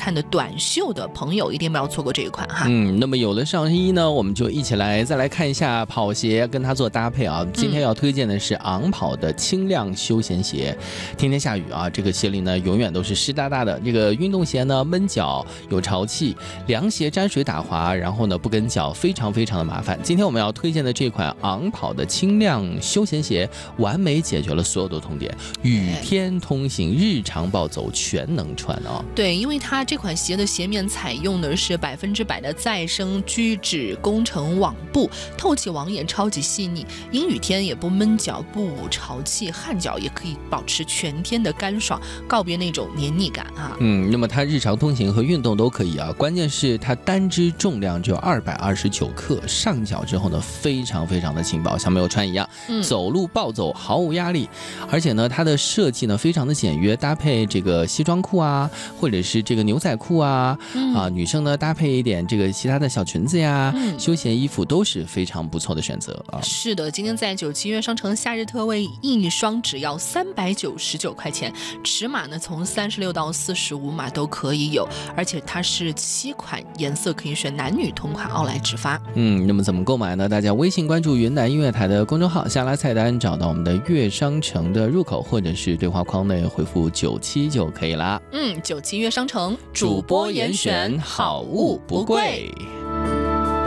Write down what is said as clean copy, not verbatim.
看的短袖的朋友一定不要错过这一款哈。 那么有了上衣呢，我们就一起再来看一下跑鞋跟它做搭配啊。今天要推荐的是昂跑的轻量休闲鞋。天天下雨啊，这个鞋里呢永远都是湿哒哒的。这个运动鞋呢闷脚有潮气，凉鞋沾水打滑，然后呢不跟脚，非常非常的麻烦。今天我们要推荐的这款昂跑的轻量休闲鞋，完美解决了所有的痛点，雨天通行、日常暴走全能穿哦。 对，因为它这款鞋的鞋面采用的是100%的再生聚酯工程网布，透气网眼超级细腻，阴雨天也不闷脚不潮气，汗脚也可以保持全天的干爽，告别那种黏腻感啊。 那么它日常通行和运动都可以啊，关键是它单只重量只有229克，上脚之后呢非常非常的轻薄，像没有穿一样，走路暴走毫无压力。而且呢它的设计呢非常的简约，搭配这个西装裤啊，或者是这个牛仔裤啊，女生呢搭配一点这个其他的小裙子呀，休闲衣服都是非常不错的选择啊。 是的，今天在97音乐商城夏日特惠一双只要399块钱，尺码呢从36到45码都可以有，而且它是7款颜色可以选，男女同款，奥莱直发。 那么怎么购买呢？大家微信关注云南音乐台的公众号，下拉菜单找到我们的乐商城的入口，或者是对话框内回复97就可以啦。 97音乐商城主播严选，好物不贵。